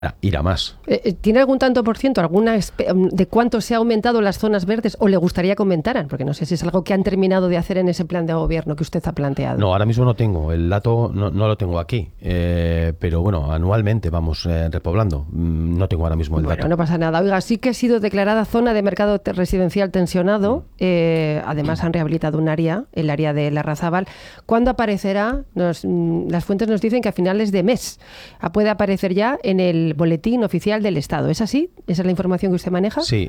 ir a más. ¿Tiene algún tanto por ciento, de cuánto se ha aumentado las zonas verdes o le gustaría que aumentaran? Porque no sé si es algo que han terminado de hacer en ese plan de gobierno que usted ha planteado. No, ahora mismo no tengo, el dato no lo tengo aquí, pero bueno, anualmente vamos repoblando. No tengo ahora mismo el dato. Bueno, no pasa nada. Oiga, sí que ha sido declarada zona de mercado residencial tensionado. Además han rehabilitado un área, el área de Larrazábal. ¿Cuándo aparecerá? Las fuentes nos dicen que a finales de mes puede aparecer ya en el boletín oficial del Estado. ¿Es así? ¿Esa es la información que usted maneja? Sí.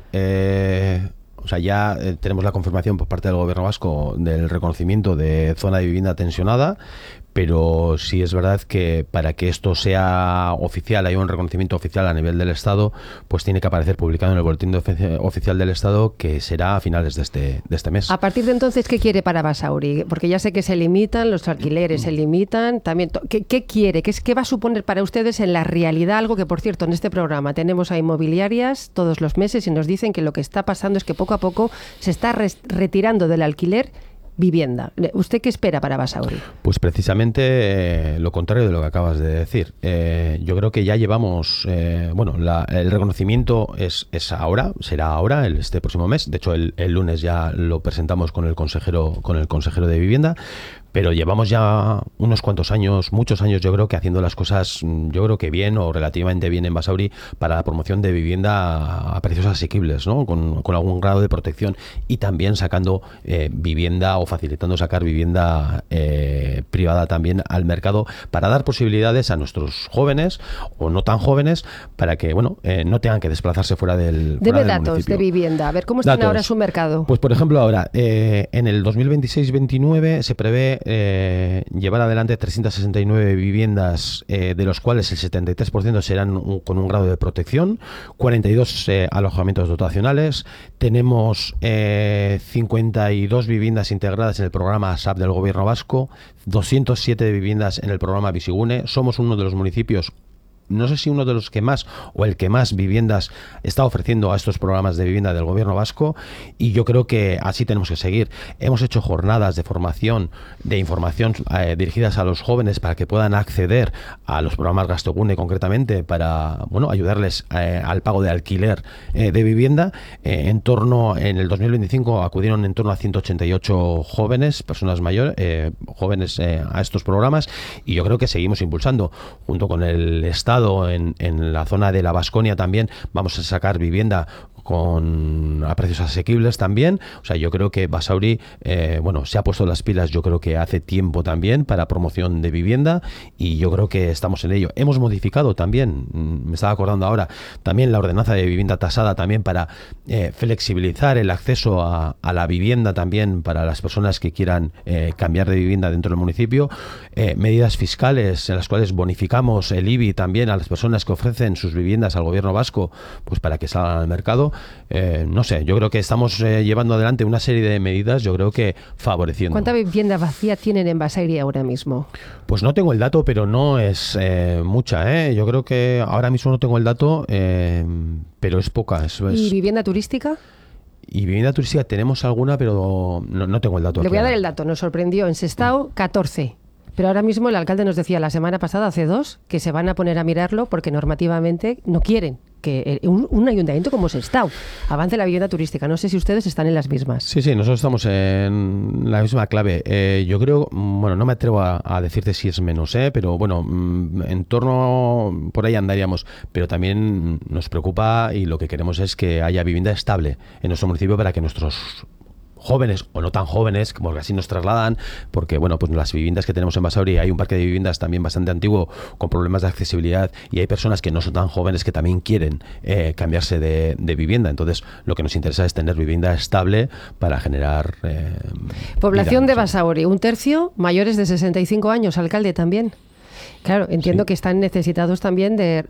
O sea, ya tenemos la confirmación por parte del Gobierno vasco del reconocimiento de zona de vivienda tensionada, pero sí es verdad que para que esto sea oficial, haya un reconocimiento oficial a nivel del Estado, pues tiene que aparecer publicado en el boletín oficial del Estado, que será a finales de este mes. A partir de entonces, ¿qué quiere para Basauri? Porque ya sé que se limitan, los alquileres se limitan, también. ¿Qué quiere? ¿Qué va a suponer para ustedes en la realidad? Algo que, por cierto, en este programa tenemos a inmobiliarias todos los meses y nos dicen que lo que está pasando es que poco a poco se está retirando del alquiler vivienda. ¿Usted qué espera para Basauri? Pues precisamente lo contrario de lo que acabas de decir. Yo creo que ya llevamos, el reconocimiento será ahora, este próximo mes. De hecho, el lunes ya lo presentamos con el consejero de Vivienda. Pero llevamos ya unos cuantos años, muchos años, yo creo que haciendo las cosas, yo creo que bien o relativamente bien en Basauri para la promoción de vivienda a precios asequibles, ¿no? Con algún grado de protección y también sacando vivienda o facilitando sacar vivienda privada también al mercado para dar posibilidades a nuestros jóvenes o no tan jóvenes para que, no tengan que desplazarse fuera del datos municipio. De vivienda. A ver, ¿cómo está ahora su mercado? Pues, por ejemplo, ahora, en el 2026-29 se prevé llevar adelante 369 viviendas, de los cuales el 73% serán con un grado de protección, 42 alojamientos dotacionales. Tenemos 52 viviendas integradas en el programa ASAP del Gobierno vasco, 207 viviendas en el programa Bizigune. Somos uno de los municipios, no sé si uno de los que más o el que más viviendas está ofreciendo a estos programas de vivienda del Gobierno vasco, y yo creo que así tenemos que seguir. Hemos hecho jornadas de formación, de información dirigidas a los jóvenes para que puedan acceder a los programas Gaztegune concretamente para ayudarles al pago de alquiler de vivienda. En el 2025 acudieron en torno a 188 jóvenes, personas mayores, jóvenes a estos programas, y yo creo que seguimos impulsando junto con el Estado. En la zona de la Baskonia también vamos a sacar vivienda a precios asequibles también. O sea, yo creo que Basauri se ha puesto las pilas, yo creo que hace tiempo también, para promoción de vivienda, y yo creo que estamos en ello. Hemos modificado también, me estaba acordando ahora, también la ordenanza de vivienda tasada también para flexibilizar el acceso a la vivienda también para las personas que quieran cambiar de vivienda dentro del municipio. Medidas fiscales en las cuales bonificamos el IBI también a las personas que ofrecen sus viviendas al Gobierno vasco, pues para que salgan al mercado. No sé, yo creo que estamos llevando adelante una serie de medidas, yo creo que favoreciendo. ¿Cuánta vivienda vacía tienen en Basauri ahora mismo? Pues no tengo el dato, pero no es mucha, Yo creo que ahora mismo no tengo el dato, pero es poca. ¿Y vivienda turística? Y vivienda turística tenemos alguna, pero no tengo el dato. Le voy a dar el dato, nos sorprendió. En Sestao, 14. Pero ahora mismo el alcalde nos decía la semana pasada, hace 2, que se van a poner a mirarlo porque normativamente no quieren que un ayuntamiento como Sestao avance la vivienda turística. No sé si ustedes están en las mismas. Sí, nosotros estamos en la misma clave. Yo creo, no me atrevo a decirte si es menos, pero en torno, por ahí andaríamos. Pero también nos preocupa, y lo que queremos es que haya vivienda estable en nuestro municipio para que nuestros jóvenes o no tan jóvenes, porque así nos trasladan, porque pues las viviendas que tenemos en Basauri, hay un parque de viviendas también bastante antiguo con problemas de accesibilidad, y hay personas que no son tan jóvenes que también quieren cambiarse de vivienda. Entonces lo que nos interesa es tener vivienda estable para generar población de Basauri, 1/3 mayores de 65 años, alcalde también. Claro, entiendo que están necesitados también de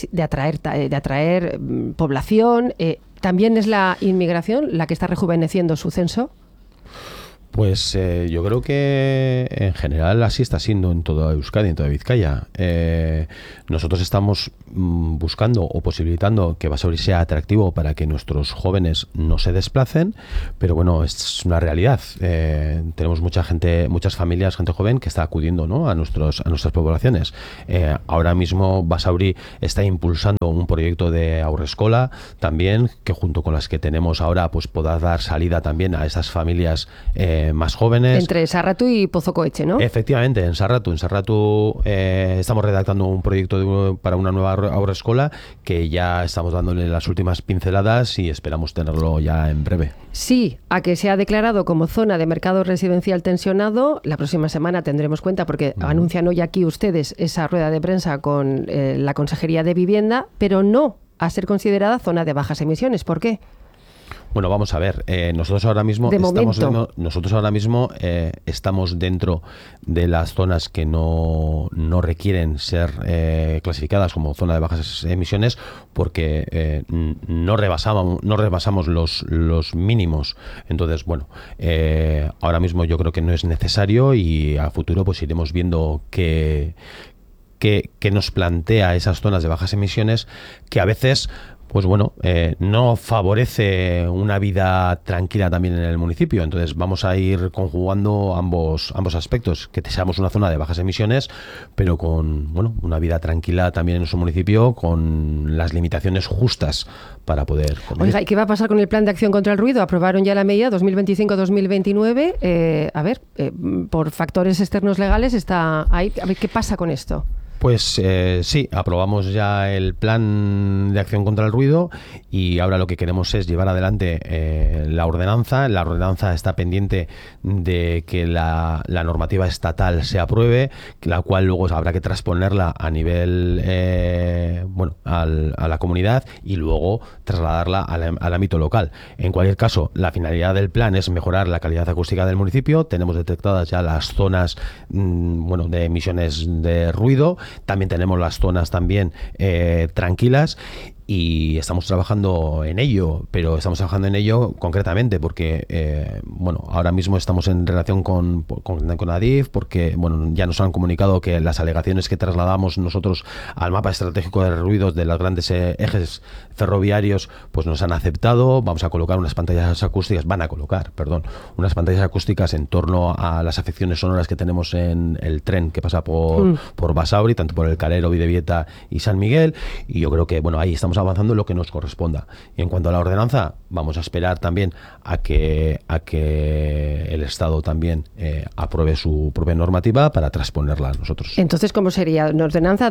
atraer población. ¿También es la inmigración la que está rejuveneciendo su censo? Pues yo creo que en general así está siendo en toda Euskadi, en toda Vizcaya. Nosotros estamos buscando o posibilitando que Basauri sea atractivo para que nuestros jóvenes no se desplacen, pero bueno, es una realidad. Tenemos mucha gente, muchas familias, gente joven que está acudiendo, ¿no?, a nuestras poblaciones. Ahora mismo Basauri está impulsando un proyecto de aurrescola también, que junto con las que tenemos ahora pues pueda dar salida también a esas familias más jóvenes. Entre Sarratu y Pozocoeche, ¿no? Efectivamente, en Sarratu. Estamos redactando un proyecto para una nueva aurrescola que ya estamos dándole las últimas pinceladas y esperamos tenerlo ya en breve. Sí, a que se ha declarado como zona de mercado residencial tensionado. La próxima semana tendremos cuenta, porque anuncian hoy aquí ustedes esa rueda de prensa con la Consejería de Vivienda, pero no a ser considerada zona de bajas emisiones. ¿Por qué? Bueno, vamos a ver. Nosotros ahora mismo estamos dentro de las zonas que no requieren ser clasificadas como zona de bajas emisiones, porque no rebasamos los mínimos. Entonces, bueno, ahora mismo yo creo que no es necesario, y a futuro pues iremos viendo qué nos plantea esas zonas de bajas emisiones, que a veces pues bueno, no favorece una vida tranquila también en el municipio. Entonces vamos a ir conjugando ambos aspectos, que seamos una zona de bajas emisiones, pero con una vida tranquila también en nuestro municipio, con las limitaciones justas para poder convivir. Oiga, ¿y qué va a pasar con el plan de acción contra el ruido? Aprobaron ya la medida 2025-2029. Por factores externos legales está ahí. A ver, ¿qué pasa con esto? Pues sí, aprobamos ya el plan de acción contra el ruido, y ahora lo que queremos es llevar adelante la ordenanza. La ordenanza está pendiente de que la normativa estatal se apruebe, la cual luego habrá que transponerla a nivel a la comunidad y luego trasladarla al ámbito local. En cualquier caso, la finalidad del plan es mejorar la calidad acústica del municipio. Tenemos detectadas ya las zonas de emisiones de ruido. También tenemos las zonas también tranquilas, y estamos trabajando en ello, pero estamos trabajando en ello concretamente porque ahora mismo estamos en relación con Adif, porque ya nos han comunicado que las alegaciones que trasladamos nosotros al mapa estratégico de ruidos de los grandes ejes ferroviarios pues nos han aceptado. Vamos a colocar unas pantallas acústicas, unas pantallas acústicas en torno a las afecciones sonoras que tenemos en el tren que pasa por Basauri, tanto por el Calero, Bidebieta y San Miguel, y yo creo que ahí estamos avanzando lo que nos corresponda. Y en cuanto a la ordenanza, vamos a esperar también a que el Estado también apruebe su propia normativa para transponerla a nosotros. Entonces, ¿cómo sería? ¿Una ordenanza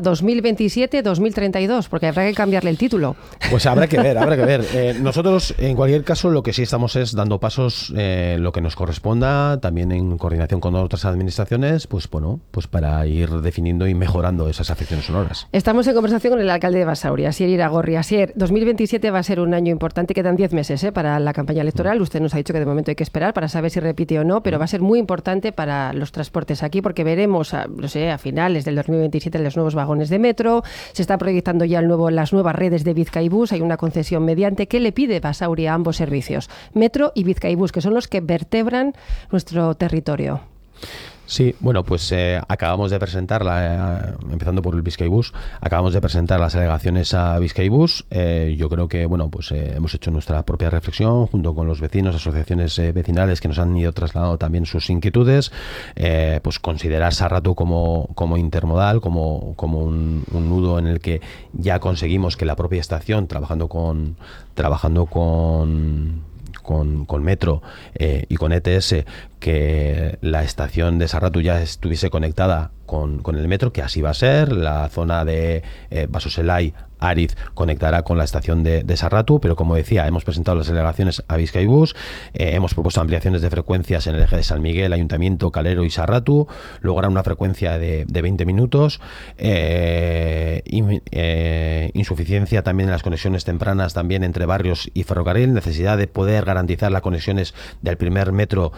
2027-2032? Porque habrá que cambiarle el título. Pues habrá que ver. Nosotros, en cualquier caso, lo que sí estamos es dando pasos lo que nos corresponda, también en coordinación con otras administraciones, pues para ir definiendo y mejorando esas afecciones sonoras. Estamos en conversación con el alcalde de Basauri, Asier Iragorri. Asier, 2027 va a ser un año importante, quedan 10 meses para la campaña electoral. Usted nos ha dicho que de momento hay que esperar para saber si repite o no, pero va a ser muy importante para los transportes aquí, porque veremos, a finales del 2027 los nuevos vagones de metro, se está proyectando ya las nuevas redes de Bizkaibus, hay una concesión mediante. ¿Qué le pide Basauri a ambos servicios? Metro y Bizkaibus, que son los que vertebran nuestro territorio. Sí, pues acabamos de presentar, empezando por el Bizkaibus, acabamos de presentar las alegaciones a Bizkaibus. Yo creo que hemos hecho nuestra propia reflexión junto con los vecinos, asociaciones vecinales que nos han ido trasladando también sus inquietudes. Considerar Sarratu como intermodal, como un nudo en el que ya conseguimos que la propia estación, trabajando con Metro y con ETS, que la estación de Sarratu ya estuviese conectada con el metro, que así va a ser. La zona de Basoselai, Ariz, conectará con la estación de Sarratu, pero como decía, hemos presentado las delegaciones a Bizkaibus, hemos propuesto ampliaciones de frecuencias en el eje de San Miguel, Ayuntamiento, Calero y Sarratu, lograr una frecuencia de 20 minutos, insuficiencia también en las conexiones tempranas también entre barrios y ferrocarril, necesidad de poder garantizar las conexiones del primer metro de San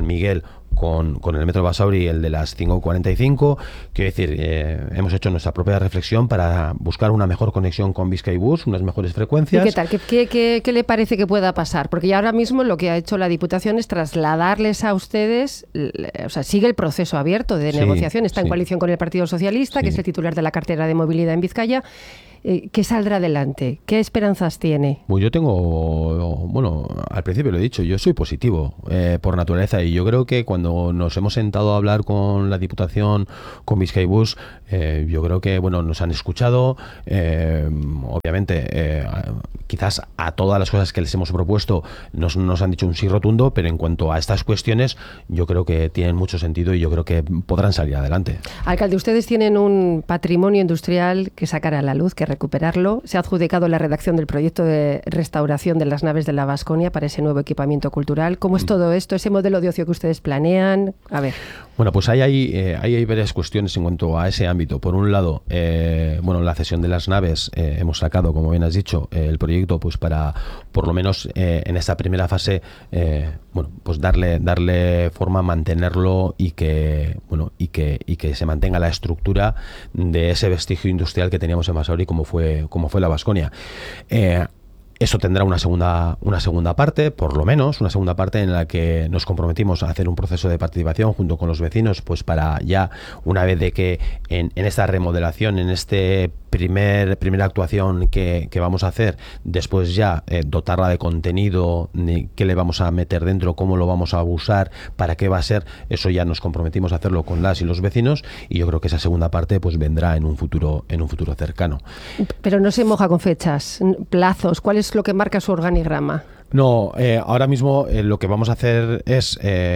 San Miguel con el metro Basauri, el de las 5:45. Quiero decir, hemos hecho nuestra propia reflexión para buscar una mejor conexión con Bizkaibus, unas mejores frecuencias. ¿Y qué tal? ¿Qué le parece que pueda pasar? Porque ya ahora mismo lo que ha hecho la Diputación es trasladarles a ustedes, o sea, sigue el proceso abierto de negociación, está en coalición con el Partido Socialista, que es el titular de la cartera de movilidad en Vizcaya. ¿Qué saldrá adelante? ¿Qué esperanzas tiene? Pues yo tengo, bueno, al principio lo he dicho, yo soy positivo por naturaleza, y yo creo que cuando nos hemos sentado a hablar con la Diputación, con Bizkaibus, yo creo que, bueno, nos han escuchado, obviamente, quizás a todas las cosas que les hemos propuesto nos han dicho un sí rotundo, pero en cuanto a estas cuestiones, yo creo que tienen mucho sentido y yo creo que podrán salir adelante. Alcalde, ustedes tienen un patrimonio industrial que sacar a la luz, que recuperarlo. Se ha adjudicado la redacción del proyecto de restauración de las naves de la Baskonia para ese nuevo equipamiento cultural. ¿Cómo es todo esto? ¿Ese modelo de ocio que ustedes planean? A ver. Bueno, pues ahí hay varias cuestiones en cuanto a ese ámbito. Por un lado, bueno, la cesión de las naves, hemos sacado, como bien has dicho, el proyecto pues para, por lo menos en esta primera fase, bueno, pues darle forma, mantenerlo y que se mantenga la estructura de ese vestigio industrial que teníamos en Basauri como fue la Baskonia. Eso tendrá una segunda parte, por lo menos, una segunda parte en la que nos comprometimos a hacer un proceso de participación junto con los vecinos, pues para ya, una vez de que en esta remodelación, en este primera actuación que vamos a hacer, después ya dotarla de contenido, qué le vamos a meter dentro, cómo lo vamos a usar, para qué va a ser, eso ya nos comprometimos a hacerlo con las y los vecinos, y yo creo que esa segunda parte pues vendrá en un futuro cercano. Pero no se moja con fechas, plazos, ¿cuál es lo que marca su organigrama? No, ahora mismo lo que vamos a hacer es,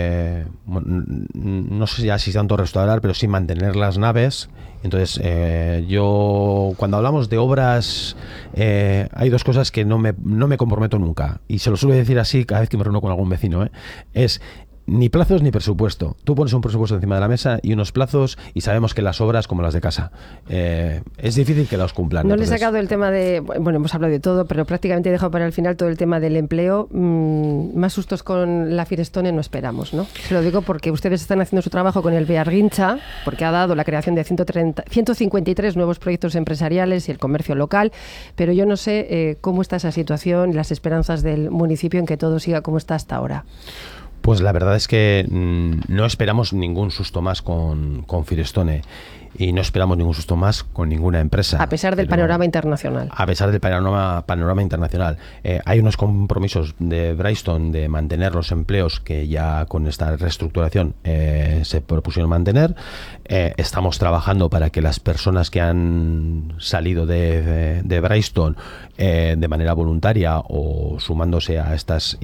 no sé ya si tanto restaurar, pero sí mantener las naves. Entonces, yo, cuando hablamos de obras, hay dos cosas que no me comprometo nunca, y se lo suelo decir así cada vez que me reúno con algún vecino, es ni plazos ni presupuesto. Tú pones un presupuesto encima de la mesa y unos plazos, y sabemos que las obras, como las de casa, es difícil que las cumplan. No le he sacado el tema de, bueno, hemos hablado de todo, pero prácticamente he dejado para el final todo el tema del empleo. Más sustos con la Firestone no esperamos, ¿no? Se lo digo porque ustedes están haciendo su trabajo con el Beargincha, porque ha dado la creación de 153 nuevos proyectos empresariales y el comercio local, pero yo no sé cómo está esa situación y las esperanzas del municipio en que todo siga como está hasta ahora. Pues la verdad es que no esperamos ningún susto más con Firestone, y no esperamos ningún susto más con ninguna empresa. A pesar del panorama internacional. A pesar del panorama internacional. Hay unos compromisos de Bristol de mantener los empleos que ya con esta reestructuración se propusieron mantener. Estamos trabajando para que las personas que han salido de Bristol de manera voluntaria o sumándose a estas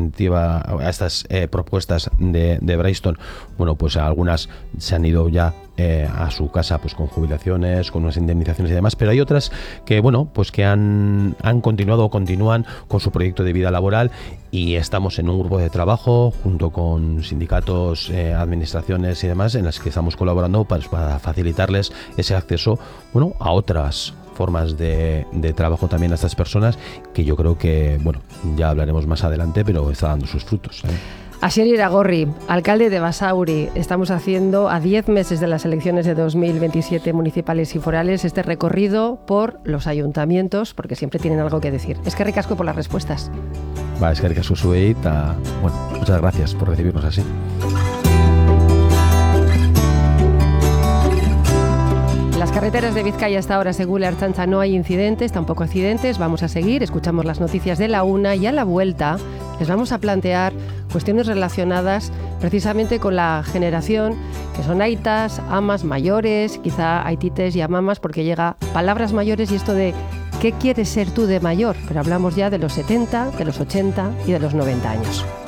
propuestas de Bristol, bueno, pues algunas se han ido ya a su casa pues con jubilaciones, con unas indemnizaciones y demás, pero hay otras que, bueno, pues que han continuado o continúan con su proyecto de vida laboral, y estamos en un grupo de trabajo junto con sindicatos, administraciones y demás, en las que estamos colaborando para facilitarles ese acceso, bueno, a otras formas de trabajo también a estas personas, que yo creo que, bueno, ya hablaremos más adelante, pero está dando sus frutos. Asier Iragorri, alcalde de Basauri, estamos haciendo a 10 meses de las elecciones de 2027 municipales y forales este recorrido por los ayuntamientos, porque siempre tienen algo que decir. Es que ricasco por las respuestas. Va, es que ricasco sueita. Bueno, muchas gracias por recibirnos así. Las carreteras de Vizcaya hasta ahora, según la Ertzaintza, no hay incidentes, tampoco accidentes. Vamos a seguir, escuchamos las noticias de la 1 y a la vuelta les vamos a plantear cuestiones relacionadas precisamente con la generación que son aitas, amas mayores, quizá aitites y amamas, porque llega palabras mayores y esto de ¿qué quieres ser tú de mayor? Pero hablamos ya de los 70, de los 80 y de los 90 años.